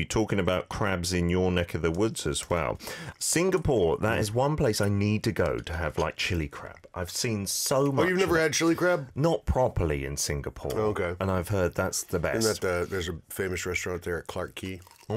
you talking about crabs in your neck of the woods as well. Singapore, that is one place I need to go to have like chili crab. I've seen so much. Oh, you've never had chili crab? Not properly in Singapore. Okay. And I've heard that's the best. Isn't that there's a famous restaurant there at Clark Quay.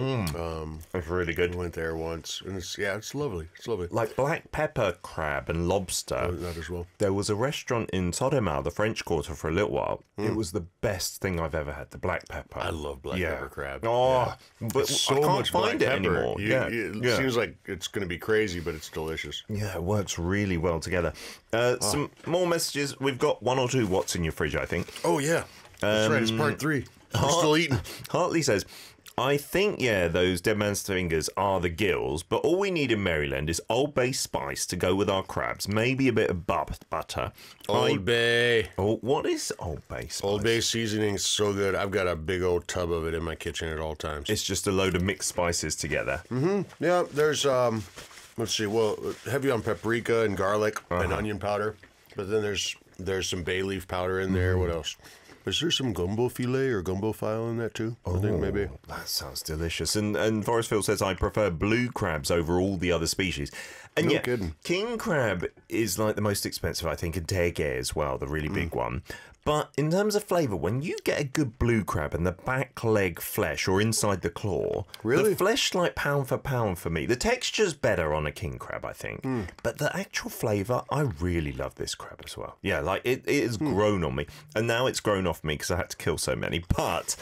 It's really good. I went there once, and it's lovely. It's lovely. Like black pepper crab and lobster. That as well. There was a restaurant in Todemau, the French Quarter, for a little while. It was the best thing I've ever had, the black pepper. I love black pepper crab. Oh, but So I can't much find black it pepper. anymore. It seems like it's going to be crazy, but it's delicious. Yeah, it works really well together. Some more messages. We've got one or two what's in your fridge, I think. Oh, yeah. That's right. It's part 3. We're still eating. Hartley says, I think, those Dead Man's Fingers are the gills, but all we need in Maryland is Old Bay spice to go with our crabs, maybe a bit of butter. Old Bay. Oh, what is Old Bay spice? Old Bay seasoning is so good. I've got a big old tub of it in my kitchen at all times. It's just a load of mixed spices together. Mm-hmm. Yeah, there's, let's see, well, heavy on paprika and garlic and onion powder, but then there's some bay leaf powder in there. What else? Is there some gumbo filet or gumbo file in that too? I think maybe. That sounds delicious. And Forestfield says, I prefer blue crabs over all the other species. And No kidding. king crab is like the most expensive, I think, and tege as well, the really big one. But in terms of flavour, when you get a good blue crab and the back leg flesh or inside the claw, Really? the flesh like pound for pound for me. The texture's better on a king crab, I think. But the actual flavour, I really love this crab as well. Yeah, like it has grown on me. And now it's grown off me because I had to kill so many. But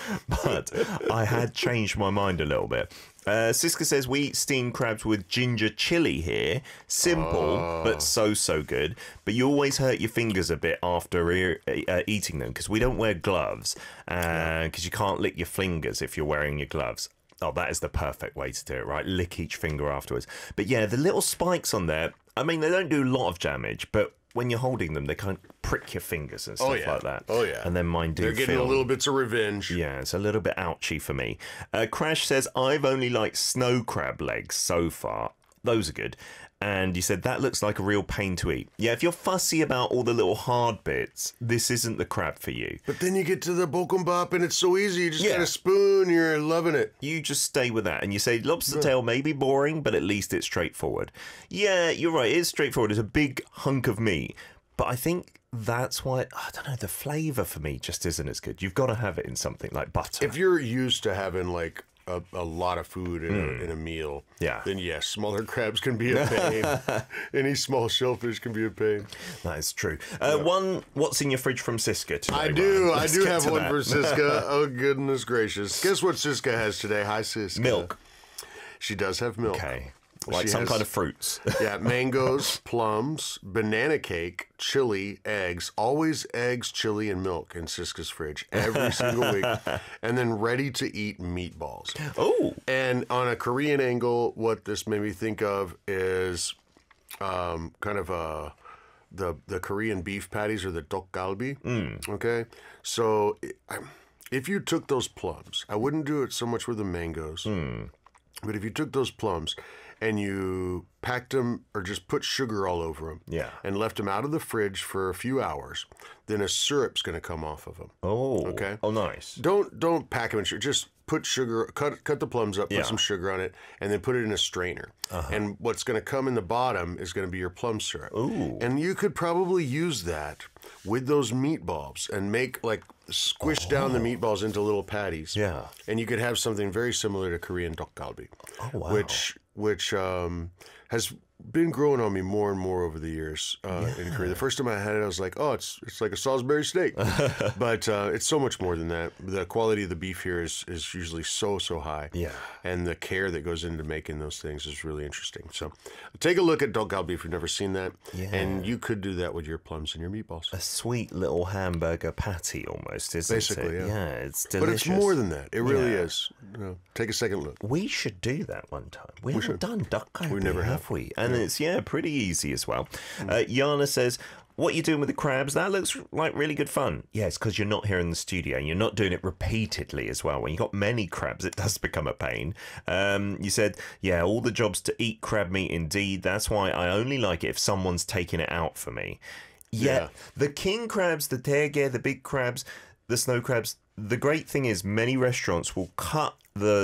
I had changed my mind a little bit. Siska says, we eat steamed crabs with ginger chili here. Simple, but so good. But you always hurt your fingers a bit after eating them because we don't wear gloves because you can't lick your fingers if you're wearing your gloves. Oh, that is the perfect way to do it, right? Lick each finger afterwards. But yeah, the little spikes on there, I mean, they don't do a lot of damage, but when you're holding them, they kind of prick your fingers and stuff like that. Oh, yeah. And then mine do They're getting feel... a little bits of revenge. Yeah, it's a little bit ouchy for me. Crash says, I've only liked snow crab legs so far. Those are good. And you said, that looks like a real pain to eat. Yeah, if you're fussy about all the little hard bits, this isn't the crab for you. But then you get to the bokkeumbap and it's so easy. You just get a spoon, you're loving it. You just stay with that. And you say, lobster tail may be boring, but at least it's straightforward. Yeah, you're right. It is straightforward. It's a big hunk of meat. But I think that's why, I don't know, the flavour for me just isn't as good. You've got to have it in something like butter. If you're used to having like a lot of food in a meal, then yes, smaller crabs can be a pain. Any small shellfish can be a pain. That is true. What's in your fridge from Siska today? I do. Ryan? I do have one for Siska. Oh, goodness gracious. Guess what Siska has today? Hi, Siska. Milk. She does have milk. Okay. Like some kind of fruits. Yeah, mangoes, plums, banana cake, chili, eggs. Always eggs, chili, and milk in Siska's fridge every single week. And then ready-to-eat meatballs. Oh. And on a Korean angle, what this made me think of is kind of the Korean beef patties or the dokgalbi. Okay? So if you took those plums, I wouldn't do it so much with the mangoes. But if you took those plums and you packed them or just put sugar all over them and left them out of the fridge for a few hours, then a syrup's going to come off of them. Oh. Okay? Oh, nice. Don't pack them in sugar. Just put sugar, cut the plums up, put some sugar on it, and then put it in a strainer. And what's going to come in the bottom is going to be your plum syrup. Ooh. And you could probably use that with those meatballs and make squish down the meatballs into little patties. Yeah. And you could have something very similar to Korean dokgalbi. Oh, wow. Which has been growing on me more and more over the years in Korea. The first time I had it, I was like, oh, it's like a Salisbury steak. But it's so much more than that. The quality of the beef here is usually so high. Yeah. And the care that goes into making those things is really interesting. So take a look at dokgalbi if you've never seen that. Yeah. And you could do that with your plums and your meatballs. A sweet little hamburger patty almost, isn't it? Basically, yeah. Yeah, it's delicious. But it's more than that. It really is. Take a second look. We should do that one time. We haven't done duck galbi, We never have we? And it's, pretty easy as well. Yana says, what are you doing with the crabs? That looks like really good fun. Yeah, it's because you're not here in the studio and you're not doing it repeatedly as well. When you've got many crabs, it does become a pain. You said, all the jobs to eat crab meat indeed. That's why I only like it if someone's taking it out for me. Yeah. The king crabs, the tege, the big crabs, the snow crabs, the great thing is many restaurants will cut the